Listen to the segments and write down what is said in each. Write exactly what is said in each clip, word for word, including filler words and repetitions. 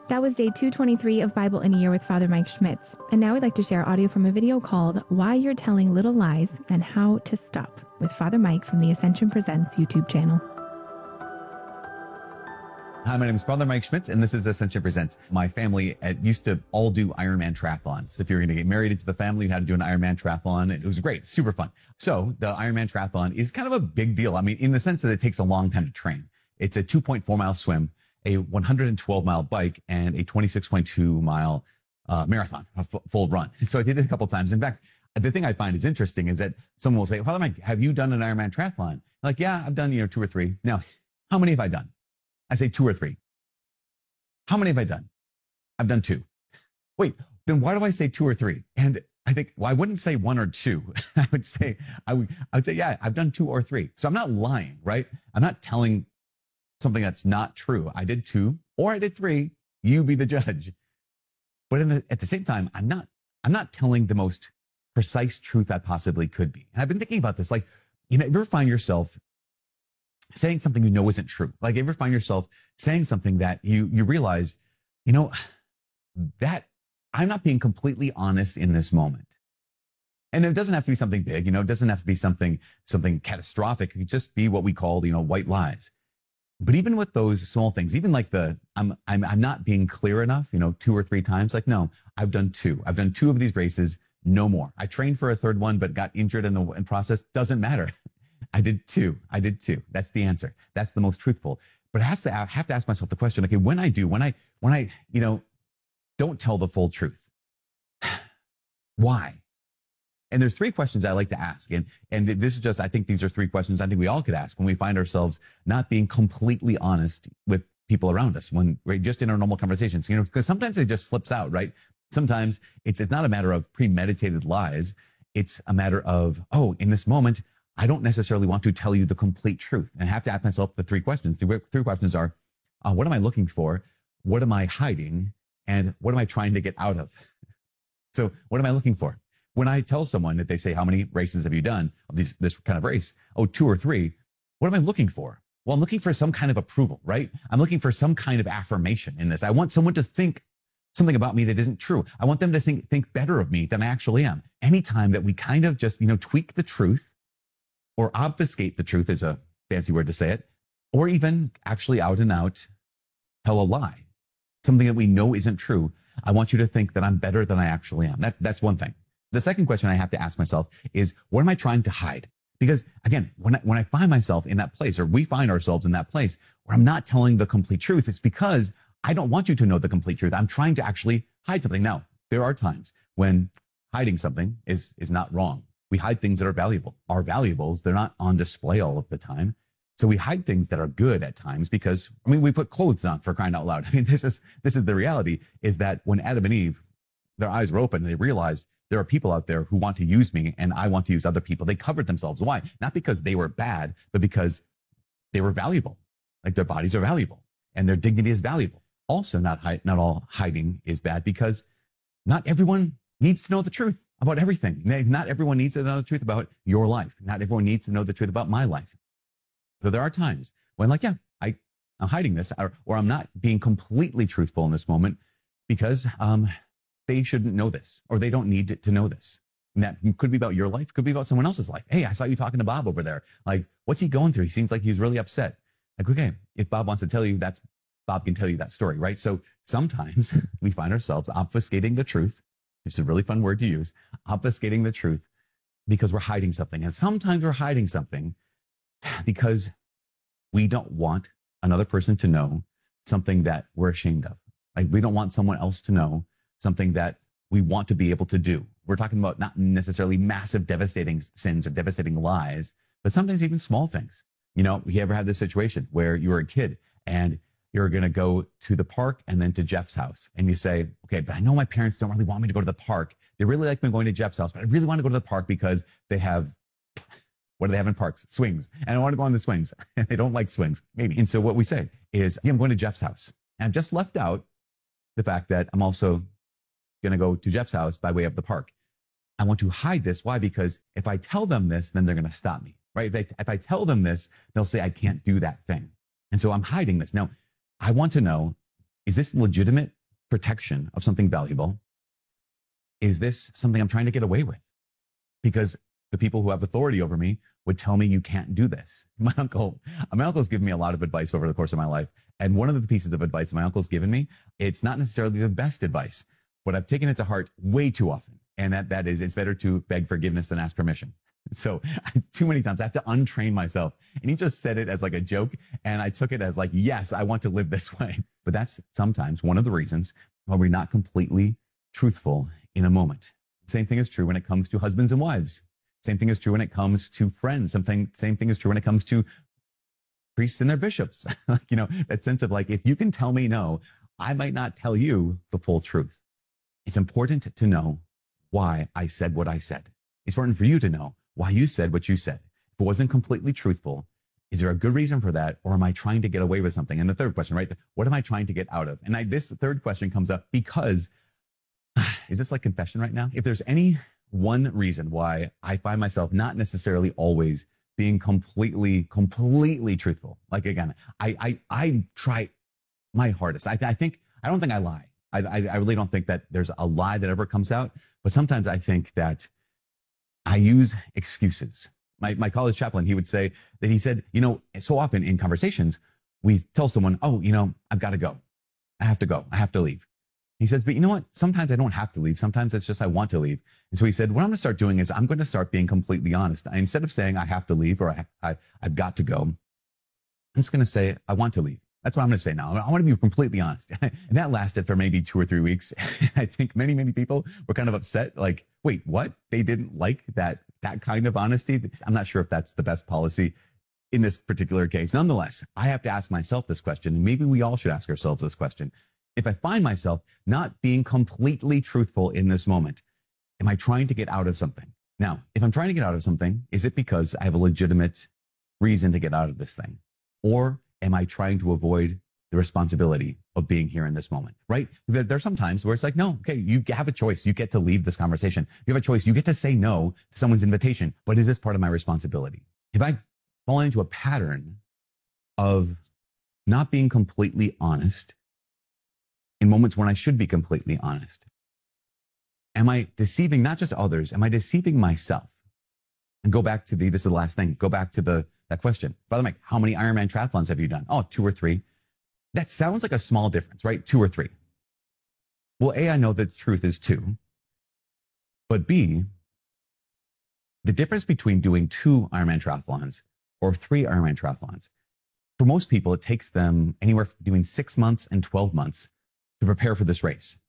That was day two twenty-three of Bible in a Year with Father Mike Schmitz. And now I'd like to share audio from a video called Why You're Telling Little Lies and How to Stop with Father Mike from the Ascension Presents YouTube channel. Hi, my name is Father Mike Schmitz, and this is Ascension Presents. My family uh, used to all do Ironman triathlons. If you were going to get married into the family, you had to do an Ironman triathlon. It was great, super fun. So the Ironman triathlon is kind of a big deal. I mean, in the sense that it takes a long time to train. It's a two point four mile swim, a one hundred twelve mile bike, and a twenty-six point two mile uh, marathon, a f- full run. So I did it a couple of times. In fact, the thing I find is interesting is that someone will say, Father Mike, have you done an Ironman triathlon? I'm like, yeah, I've done, you know, two or three. Now, how many have I done? I say two or three. How many have I done? I've done two. Wait, then why do I say two or three? And I think, well, I wouldn't say one or two. I would say, I would, I would say, yeah, I've done two or three. So I'm not lying, right? I'm not telling something that's not true. I did two or I did three. You be the judge. But in the, at the same time, I'm not, I'm not telling the most precise truth I possibly could be. And I've been thinking about this, like, you know, if you ever find yourself saying something you know isn't true, like ever find yourself saying something that you you realize, you know, that I'm not being completely honest in this moment. And it doesn't have to be something big, you know, it doesn't have to be something something catastrophic. It could just be what we call, you know, white lies. But even with those small things, even like the I'm I'm I'm not being clear enough, you know, two or three times, like, no, I've done two. I've done two of these races, no more. I trained for a third one, but got injured in the in process. Doesn't matter. I did two. I did two. That's the answer. That's the most truthful. But I have to I have to ask myself the question, okay, when I do, when I, when I, you know, don't tell the full truth, why? And there's three questions I like to ask. And, and this is just, I think these are three questions I think we all could ask when we find ourselves not being completely honest with people around us, when we're just in our normal conversations, you know, because sometimes it just slips out, right? Sometimes it's, it's not a matter of premeditated lies. It's a matter of, oh, in this moment, I don't necessarily want to tell you the complete truth. And I have to ask myself the three questions. The three questions are, uh, what am I looking for? What am I hiding? And what am I trying to get out of? So what am I looking for? When I tell someone that they say, how many races have you done of these, this kind of race? Oh, two or three. What am I looking for? Well, I'm looking for some kind of approval, right? I'm looking for some kind of affirmation in this. I want someone to think something about me that isn't true. I want them to think, think better of me than I actually am. Anytime that we kind of just, you know, tweak the truth, or obfuscate the truth is a fancy word to say it, or even actually out and out tell a lie, something that we know isn't true. I want you to think that I'm better than I actually am. That, that's one thing. The second question I have to ask myself is, what am I trying to hide? Because again, when I, when I find myself in that place, or we find ourselves in that place where I'm not telling the complete truth, it's because I don't want you to know the complete truth. I'm trying to actually hide something. Now, there are times when hiding something is, is not wrong. We hide things that are valuable. Our valuables, they're not on display all of the time. So we hide things that are good at times because, I mean, we put clothes on, for crying out loud. I mean, this is, this is the reality, is that when Adam and Eve, their eyes were open and they realized there are people out there who want to use me and I want to use other people. They covered themselves. Why? Not because they were bad, but because they were valuable. Like their bodies are valuable and their dignity is valuable. Also, not hide, not all hiding is bad, because not everyone needs to know the truth about everything. Not everyone needs to know the truth about your life. Not everyone needs to know the truth about my life. So there are times when, like, yeah, I, I'm hiding this, or, or I'm not being completely truthful in this moment because um, they shouldn't know this, or they don't need to, to know this. And that could be about your life, could be about someone else's life. Hey, I saw you talking to Bob over there. Like, what's he going through? He seems like he's really upset. Like, okay, if Bob wants to tell you, that's Bob can tell you that story, right? So sometimes we find ourselves obfuscating the truth. It's a really fun word to use, obfuscating the truth, because we're hiding something. And sometimes we're hiding something because we don't want another person to know something that we're ashamed of. Like, we don't want someone else to know something that we want to be able to do. We're talking about not necessarily massive, devastating sins or devastating lies, but sometimes even small things. You know, you ever had this situation where you were a kid and you're going to go to the park and then to Jeff's house. And you say, okay, but I know my parents don't really want me to go to the park. They really like me going to Jeff's house, but I really want to go to the park because they have, what do they have in parks? Swings. And I want to go on the swings. They don't like swings, maybe. And so what we say is, yeah, I'm going to Jeff's house. And I've just left out the fact that I'm also going to go to Jeff's house by way of the park. I want to hide this. Why? Because if I tell them this, then they're going to stop me, right? If, they, if I tell them this, they'll say I can't do that thing. And so I'm hiding this. Now, I want to know, is this legitimate protection of something valuable? Is this something I'm trying to get away with? Because the people who have authority over me would tell me you can't do this. My uncle, my uncle's given me a lot of advice over the course of my life. And one of the pieces of advice my uncle's given me, it's not necessarily the best advice, but I've taken it to heart way too often. And that, that is, it's better to beg forgiveness than ask permission. So too many times I have to untrain myself. And he just said it as like a joke. And I took it as like, yes, I want to live this way. But that's sometimes one of the reasons why we're not completely truthful in a moment. Same thing is true when it comes to husbands and wives. Same thing is true when it comes to friends. Something, same thing is true when it comes to priests and their bishops. Like, you know, that sense of like, if you can tell me no, I might not tell you the full truth. It's important to know why I said what I said. It's important for you to know why you said what you said. If it wasn't completely truthful, is there a good reason for that? Or am I trying to get away with something? And the third question, right? What am I trying to get out of? And I, this third question comes up because, is this like confession right now? If there's any one reason why I find myself not necessarily always being completely, completely truthful. Like again, I, I, I try my hardest. I, I think, I don't think I lie. I, I, I really don't think that there's a lie that ever comes out, but sometimes I think that I use excuses. My, my college chaplain, he would say that he said, you know, so often in conversations, we tell someone, oh, you know, I've got to go. I have to go. I have to leave. He says, but you know what? Sometimes I don't have to leave. Sometimes it's just I want to leave. And so he said, what I'm going to start doing is I'm going to start being completely honest. Instead of saying I have to leave or I, I, I've got to go, I'm just going to say I want to leave. That's what I'm going to say now. I want to be completely honest. And that lasted for maybe two or three weeks. I think many, many people were kind of upset. Like, wait, what? They didn't like that, that kind of honesty. I'm not sure if that's the best policy in this particular case. Nonetheless, I have to ask myself this question, and maybe we all should ask ourselves this question. If I find myself not being completely truthful in this moment, am I trying to get out of something? Now, if I'm trying to get out of something, is it because I have a legitimate reason to get out of this thing? Or am I trying to avoid the responsibility of being here in this moment, right? There, there are some times where it's like, no, okay, you have a choice. You get to leave this conversation. You have a choice. You get to say no to someone's invitation. But is this part of my responsibility? If I fall into a pattern of not being completely honest in moments when I should be completely honest, am I deceiving not just others? Am I deceiving myself? And go back to the, this is the last thing, go back to the that question. Father Mike, how many Ironman triathlons have you done? Oh, two or three. That sounds like a small difference, right? Two or three. Well, A, I know that the truth is two. But B, the difference between doing two Ironman triathlons or three Ironman triathlons, for most people, it takes them anywhere from doing six months and twelve months to prepare for this race.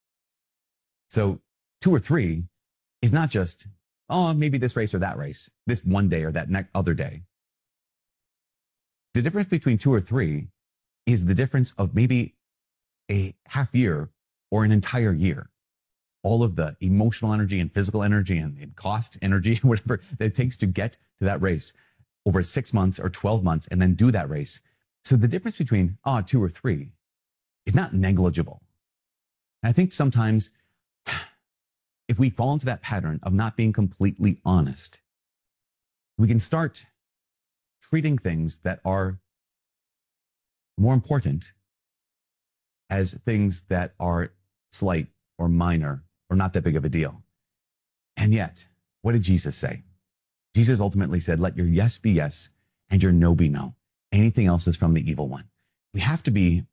So two or three is not just, oh, maybe this race or that race, this one day or that next other day. The difference between two or three is the difference of maybe a half year or an entire year. All of the emotional energy and physical energy and, and cost energy, whatever that it takes to get to that race over six months or twelve months and then do that race. So the difference between, oh, two or three is not negligible. And I think sometimes if we fall into that pattern of not being completely honest, we can start treating things that are more important as things that are slight or minor or not that big of a deal. And yet, what did Jesus say? Jesus ultimately said, let your yes be yes and your no be no. Anything else is from the evil one. We have to be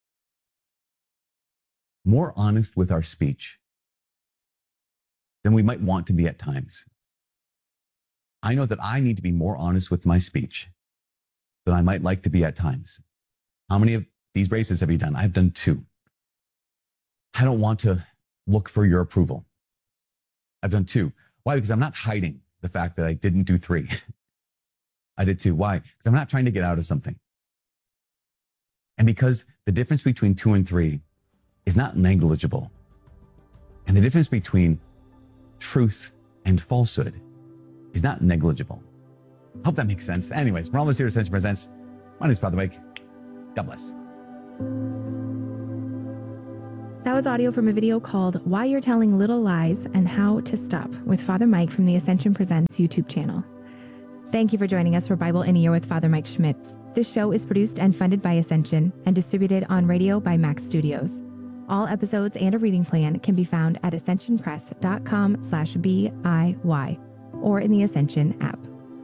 more honest with our speech than we might want to be at times. I know that I need to be more honest with my speech than I might like to be at times. How many of these races have you done? I've done two. I don't want to look for your approval. I've done two. Why? Because I'm not hiding the fact that I didn't do three. I did two. Why? Because I'm not trying to get out of something. And because the difference between two and three is not negligible. And the difference between truth and falsehood is not negligible. I hope that makes sense. Anyways, we're almost here. Ascension Presents. My name is Father Mike. God bless. That was audio from a video called Why You're Telling Little Lies and How to Stop with Father Mike from the Ascension Presents YouTube channel. Thank you for joining us for Bible in a Year with Father Mike Schmitz. This show is produced and funded by Ascension and distributed on radio by Max Studios. All episodes and a reading plan can be found at ascensionpress.com slash BIY or in the Ascension app.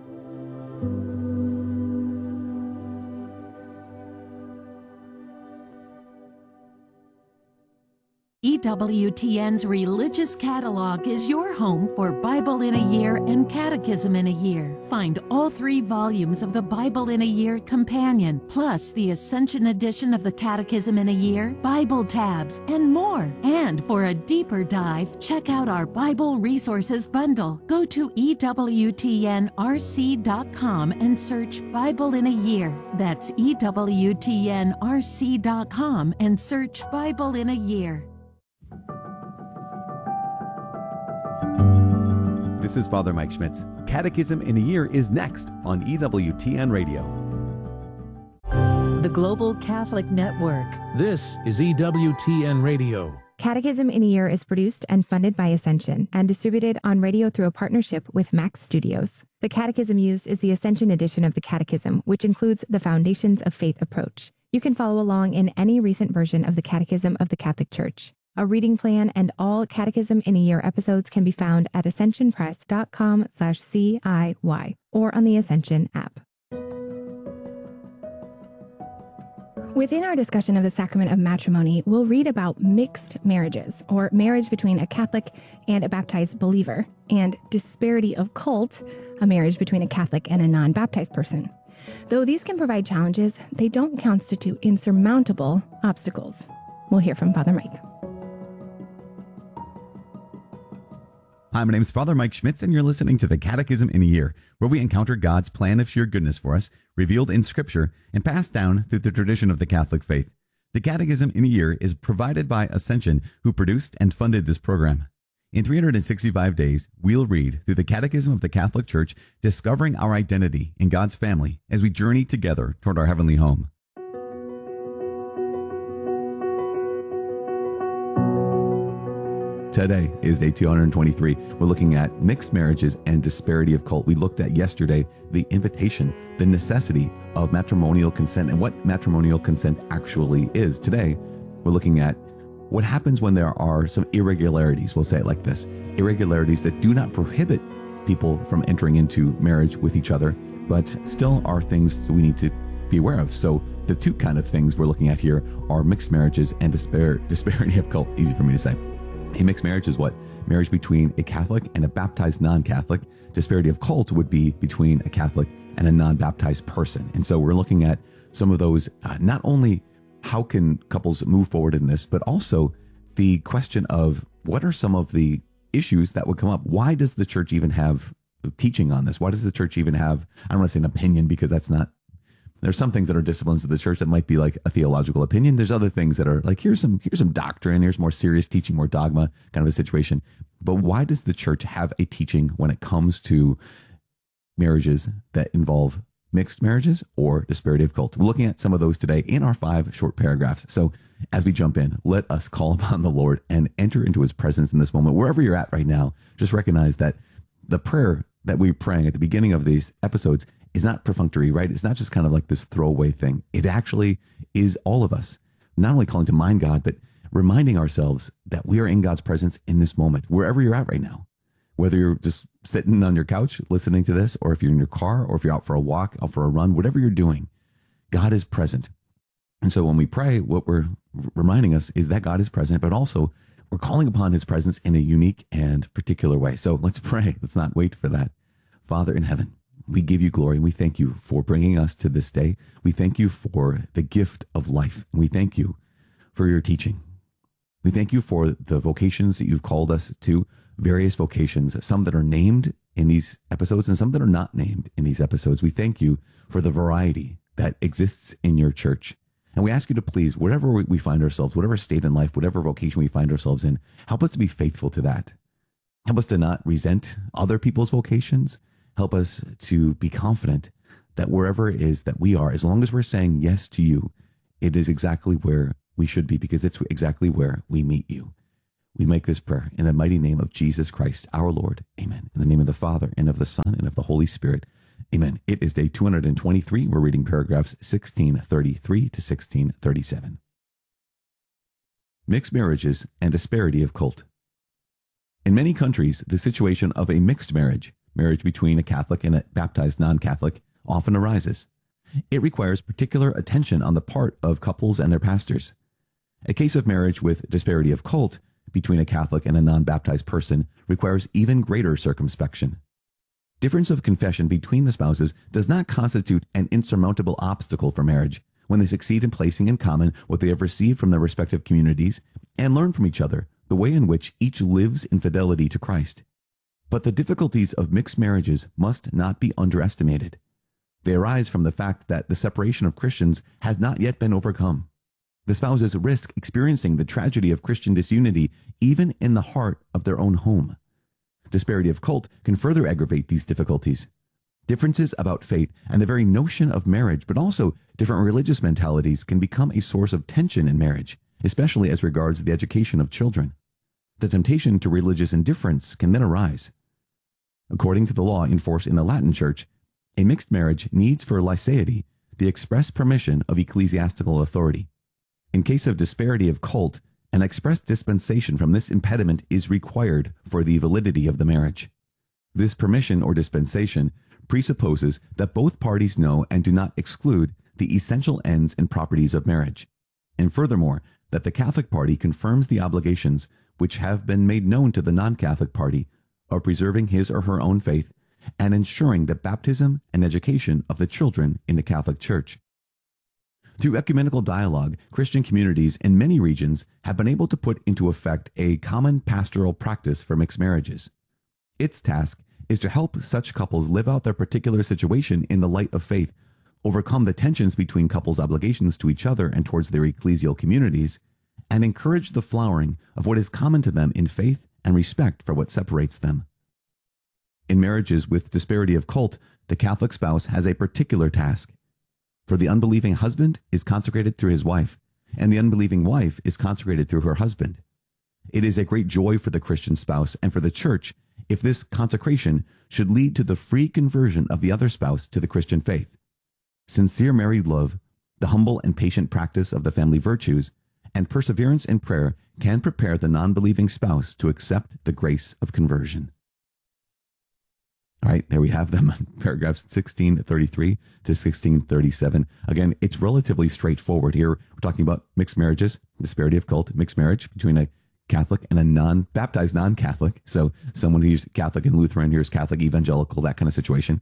E W T N's Religious Catalog is your home for Bible in a Year and Catechism in a Year. Find all three volumes of the Bible in a Year Companion, plus the Ascension edition of the Catechism in a Year, Bible tabs, and more. And for a deeper dive, check out our Bible Resources Bundle. Go to E W T N R C dot com and search Bible in a Year. That's E W T N R C dot com and search Bible in a Year. This is Father Mike Schmitz. Catechism in a Year is next on E W T N Radio. The Global Catholic Network. This is E W T N Radio. Catechism in a Year is produced and funded by Ascension and distributed on radio through a partnership with Max Studios. The catechism used is the Ascension edition of the Catechism, which includes the Foundations of Faith approach. You can follow along in any recent version of the Catechism of the Catholic Church. A reading plan and all Catechism in a Year episodes can be found at ascensionpress.com slash CIY or on the Ascension app. Within our discussion of the sacrament of matrimony, we'll read about mixed marriages, or marriage between a Catholic and a baptized believer, and disparity of cult, a marriage between a Catholic and a non-baptized person. Though these can provide challenges, they don't constitute insurmountable obstacles. We'll hear from Father Mike. Hi, my name is Father Mike Schmitz, and you're listening to the Catechism in a Year, where we encounter God's plan of sheer goodness for us, revealed in Scripture and passed down through the tradition of the Catholic faith. The Catechism in a Year is provided by Ascension, who produced and funded this program. In three hundred sixty-five days, we'll read through the Catechism of the Catholic Church, discovering our identity in God's family as we journey together toward our heavenly home. Today is day two hundred twenty-three. We're looking at mixed marriages and disparity of cult. We looked at yesterday the invitation, the necessity of matrimonial consent and what matrimonial consent actually is. Today, we're looking at what happens when there are some irregularities. We'll say it like this: irregularities that do not prohibit people from entering into marriage with each other, but still are things that we need to be aware of. So the two kind of things we're looking at here are mixed marriages and dispar- disparity of cult. Easy for me to say. A mixed marriage is what? Marriage between a Catholic and a baptized non-Catholic. Disparity of cult would be between a Catholic and a non-baptized person. And so we're looking at some of those, uh, not only how can couples move forward in this, but also the question of what are some of the issues that would come up? Why does the church even have teaching on this? Why does the church even have, I don't want to say an opinion, because that's not, there's some things that are disciplines of the church that might be like a theological opinion. There's other things that are like, here's some, here's some doctrine, here's more serious teaching, more dogma kind of a situation. But why does the church have a teaching when it comes to marriages that involve mixed marriages or disparity of cult? We're looking at some of those today in our five short paragraphs. So as we jump in, let us call upon the Lord and enter into his presence in this moment. Wherever you're at right now, just recognize that the prayer that we're praying at the beginning of these episodes is not perfunctory, right? It's not just kind of like this throwaway thing. It actually is all of us, not only calling to mind God, but reminding ourselves that we are in God's presence in this moment, wherever you're at right now. Whether you're just sitting on your couch listening to this, or if you're in your car, or if you're out for a walk, out for a run, whatever you're doing, God is present. And so when we pray, what we're reminding us is that God is present, but also we're calling upon his presence in a unique and particular way. So let's pray. Let's not wait for that. Father in heaven, we give you glory, and we thank you for bringing us to this day. We thank you for the gift of life. We thank you for your teaching. We thank you for the vocations that you've called us to, various vocations, some that are named in these episodes and some that are not named in these episodes. We thank you for the variety that exists in your church. And we ask you to please, wherever we find ourselves, whatever state in life, whatever vocation we find ourselves in, help us to be faithful to that. Help us to not resent other people's vocations. Help us to be confident that wherever it is that we are, as long as we're saying yes to you, it is exactly where we should be, because it's exactly where we meet you. We make this prayer in the mighty name of Jesus Christ, our Lord. Amen. In the name of the Father, and of the Son, and of the Holy Spirit. Amen. It is day two hundred twenty-three. We're reading paragraphs sixteen thirty-three to sixteen thirty-seven. Mixed marriages and disparity of cult. In many countries, the situation of a mixed marriage, marriage between a Catholic and a baptized non-Catholic, often arises. It requires particular attention on the part of couples and their pastors. A case of marriage with disparity of cult between a Catholic and a non-baptized person requires even greater circumspection. Difference of confession between the spouses does not constitute an insurmountable obstacle for marriage when they succeed in placing in common what they have received from their respective communities and learn from each other the way in which each lives in fidelity to Christ. But the difficulties of mixed marriages must not be underestimated. They arise from the fact that the separation of Christians has not yet been overcome. The spouses risk experiencing the tragedy of Christian disunity even in the heart of their own home. Disparity of cult can further aggravate these difficulties. Differences about faith and the very notion of marriage, but also different religious mentalities, can become a source of tension in marriage, especially as regards the education of children. The temptation to religious indifference can then arise. According to the law in force in the Latin Church, a mixed marriage needs for liceity the express permission of ecclesiastical authority. In case of disparity of cult, an express dispensation from this impediment is required for the validity of the marriage. This permission or dispensation presupposes that both parties know and do not exclude the essential ends and properties of marriage, and furthermore, that the Catholic party confirms the obligations which have been made known to the non-Catholic party of preserving his or her own faith and ensuring the baptism and education of the children in the Catholic Church. Through ecumenical dialogue, Christian communities in many regions have been able to put into effect a common pastoral practice for mixed marriages. Its task is to help such couples live out their particular situation in the light of faith, overcome the tensions between couples' obligations to each other and towards their ecclesial communities, and encourage the flowering of what is common to them in faith and respect for what separates them. In marriages with disparity of cult, the Catholic spouse has a particular task. For the unbelieving husband is consecrated through his wife, and the unbelieving wife is consecrated through her husband. It is a great joy for the Christian spouse and for the church if this consecration should lead to the free conversion of the other spouse to the Christian faith. Sincere married love, the humble and patient practice of the family virtues, and perseverance in prayer can prepare the non-believing spouse to accept the grace of conversion. All right, there we have them, paragraphs sixteen thirty-three to sixteen thirty-seven. Again, it's relatively straightforward here. We're talking about mixed marriages, disparity of cult, mixed marriage between a Catholic and a non-baptized non-Catholic. So someone who's Catholic and Lutheran, here's Catholic evangelical, that kind of situation.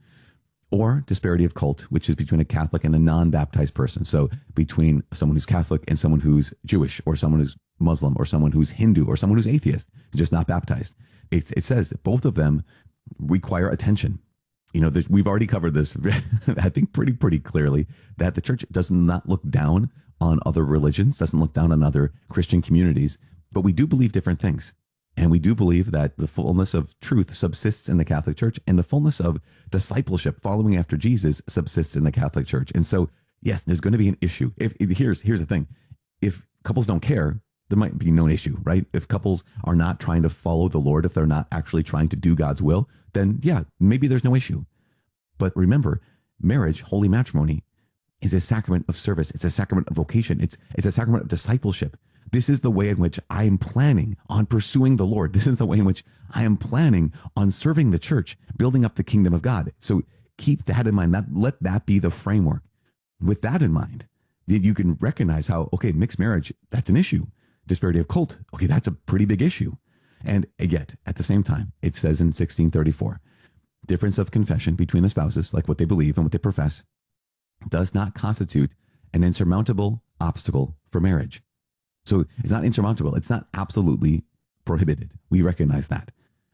Or disparity of cult, which is between a Catholic and a non-baptized person. So between someone who's Catholic and someone who's Jewish, or someone who's Muslim, or someone who's Hindu, or someone who's atheist, just not baptized. It, it says that both of them require attention. You know, we've already covered this, I think, pretty, pretty clearly, that the church does not look down on other religions, doesn't look down on other Christian communities, but we do believe different things. And we do believe that the fullness of truth subsists in the Catholic Church, and the fullness of discipleship, following after Jesus, subsists in the Catholic Church. And so, yes, there's going to be an issue. If, if here's here's the thing: if couples don't care, there might be no issue, right? If couples are not trying to follow the Lord, if they're not actually trying to do God's will, then yeah, maybe there's no issue. But remember, marriage, holy matrimony, is a sacrament of service. It's a sacrament of vocation. It's it's a sacrament of discipleship. This is the way in which I am planning on pursuing the Lord. This is the way in which I am planning on serving the church, building up the kingdom of God. So keep that in mind. That, let that be the framework. With that in mind, you can recognize how, okay, mixed marriage, that's an issue. Disparity of cult, okay, that's a pretty big issue. And yet, at the same time, it says in sixteen thirty-four, difference of confession between the spouses, like what they believe and what they profess, does not constitute an insurmountable obstacle for marriage. So it's not insurmountable. It's not absolutely prohibited. We recognize that.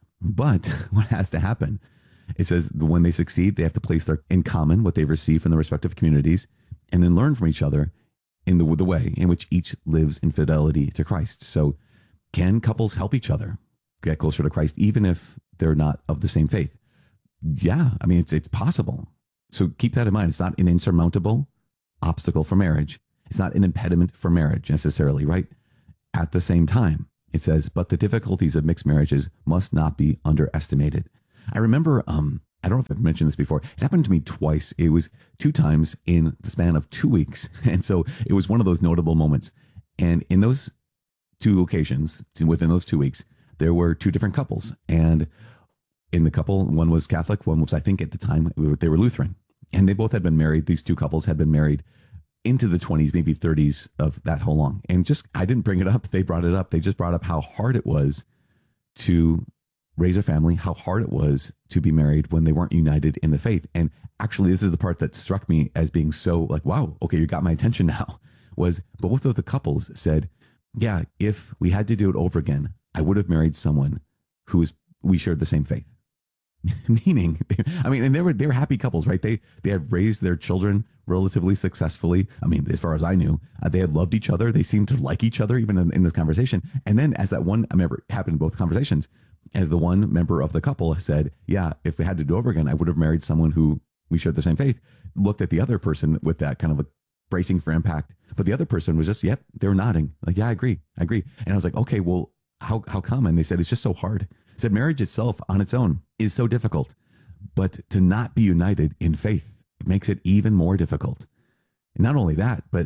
But what has to happen? It says when they succeed, they have to place their, in common what they've received from their respective communities, and then learn from each other in the, the way in which each lives in fidelity to Christ. So can couples help each other get closer to Christ, even if they're not of the same faith? Yeah, I mean, it's it's possible. So keep that in mind. It's not an insurmountable obstacle for marriage. It's not an impediment for marriage necessarily, right? At the same time, it says, but the difficulties of mixed marriages must not be underestimated. I remember, um, I don't know if I've mentioned this before. It happened to me twice. It was two times in the span of two weeks. And so it was one of those notable moments. And in those two occasions within those two weeks, there were two different couples. And in the couple, one was Catholic, one was, I think at the time, they were Lutheran. And they both had been married. These two couples had been married into the twenties, maybe thirties of that whole long. And just, I didn't bring it up. They brought it up. They just brought up how hard it was to raise a family, how hard it was to be married when they weren't united in the faith. And actually, this is the part that struck me as being so like, wow, okay, you got my attention now, was both of the couples said, yeah, if we had to do it over again, I would have married someone who was, we shared the same faith. Meaning, I mean, and they were, they were happy couples, right? They, they had raised their children relatively successfully. I mean, as far as I knew, uh, they had loved each other. They seemed to like each other, even in, in this conversation. And then as that one, I remember it happened in both conversations, as the one member of the couple said, yeah, if we had to do over again, I would have married someone who we shared the same faith, looked at the other person with that kind of a bracing for impact. But the other person was just, yep, they were nodding. Like, yeah, I agree. I agree. And I was like, okay, well, how, how come? And they said, it's just so hard. Said marriage itself on its own is so difficult, but to not be united in faith, it makes it even more difficult. And not only that, but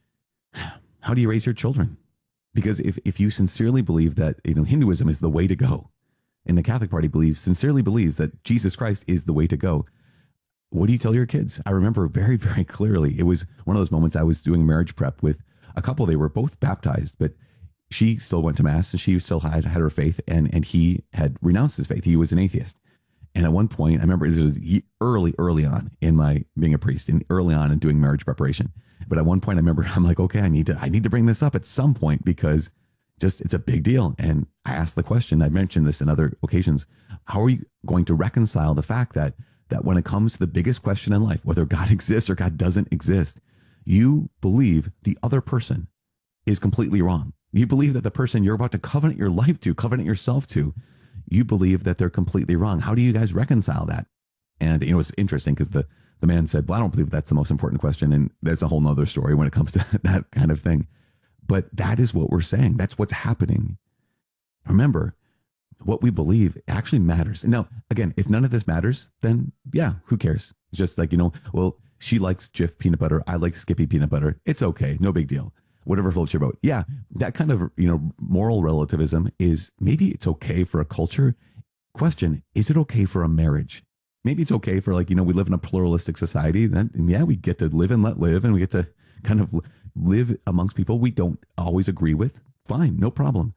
how do you raise your children? Because if, if you sincerely believe that, you know, Hinduism is the way to go, and the Catholic Party believes, sincerely believes that Jesus Christ is the way to go, what do you tell your kids? I remember very, very clearly, it was one of those moments I was doing marriage prep with a couple. They were both baptized, but she still went to mass and she still had, had her faith, and, and he had renounced his faith. He was an atheist. And at one point, I remember this was early, early on in my being a priest and early on in doing marriage preparation. But at one point I remember I'm like, okay, I need to, I need to bring this up at some point because just, it's a big deal. And I asked the question, I mentioned this in other occasions, how are you going to reconcile the fact that, that when it comes to the biggest question in life, whether God exists or God doesn't exist, you believe the other person is completely wrong. You believe that the person you're about to covenant your life to, covenant yourself to, you believe that they're completely wrong. How do you guys reconcile that? And, you know, it's interesting because the, the man said, well, I don't believe that's the most important question. And there's a whole nother story when it comes to that kind of thing. But that is what we're saying. That's what's happening. Remember, what we believe actually matters. Now, again, if none of this matters, then yeah, who cares? It's just like, you know, well, she likes Jif peanut butter. I like Skippy peanut butter. It's okay. No big deal. Whatever floats your boat. Yeah, that kind of, you know, moral relativism is maybe it's okay for a culture. Question, is it okay for a marriage? Maybe it's okay for, like, you know, we live in a pluralistic society. Then, yeah, we get to live and let live, and we get to kind of live amongst people we don't always agree with. Fine, no problem.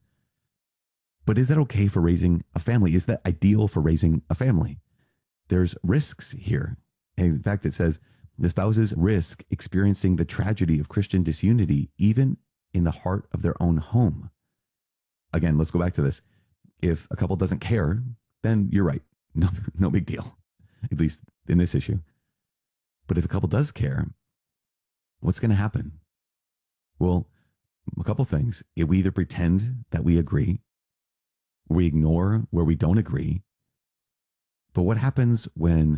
But is that okay for raising a family? Is that ideal for raising a family? There's risks here. And in fact, it says, the spouses risk experiencing the tragedy of Christian disunity, even in the heart of their own home. Again, let's go back to this. If a couple doesn't care, then you're right. No, no big deal, at least in this issue. But if a couple does care, what's going to happen? Well, a couple things. If we either pretend that we agree, we ignore where we don't agree. But what happens when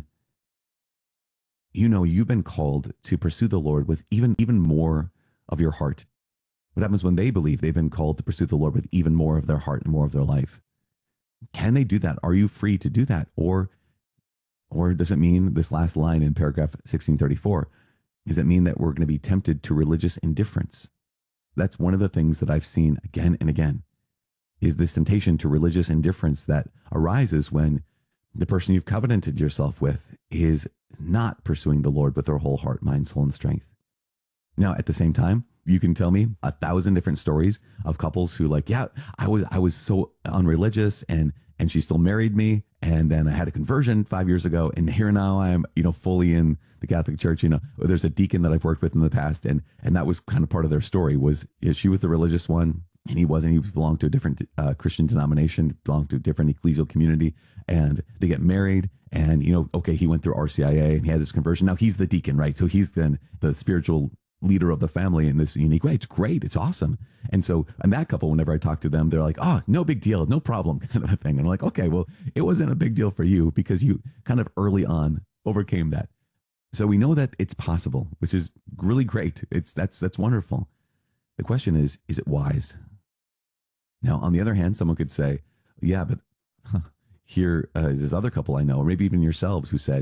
you know you've been called to pursue the Lord with even, even more of your heart? What happens when they believe they've been called to pursue the Lord with even more of their heart and more of their life? Can they do that? Are you free to do that? Or, or does it mean this last line in paragraph sixteen thirty-four? Does it mean that we're going to be tempted to religious indifference? That's one of the things that I've seen again and again, is this temptation to religious indifference that arises when the person you've covenanted yourself with is not pursuing the Lord with their whole heart, mind, soul, and strength. Now, at the same time, you can tell me a thousand different stories of couples who, like, yeah, I was I was so unreligious, and and she still married me, and then I had a conversion five years ago, and here now I am, you know, fully in the Catholic Church. You know, there's a deacon that I've worked with in the past, and and that was kind of part of their story. Was, you know, she was the religious one, and he wasn't. He belonged to a different uh, Christian denomination, belonged to a different ecclesial community, and they get married. And, you know, okay, he went through R C I A and he had this conversion. Now he's the deacon, right? So he's then the spiritual leader of the family in this unique way. It's great. It's awesome. And so, and that couple, whenever I talk to them, they're like, oh, no big deal, no problem, kind of a thing. And I'm like, okay, well, it wasn't a big deal for you because you kind of early on overcame that. So we know that it's possible, which is really great. It's that's that's wonderful. The question is, is it wise? Now, on the other hand, someone could say, yeah, but huh, here uh, is this other couple I know, or maybe even yourselves, who said,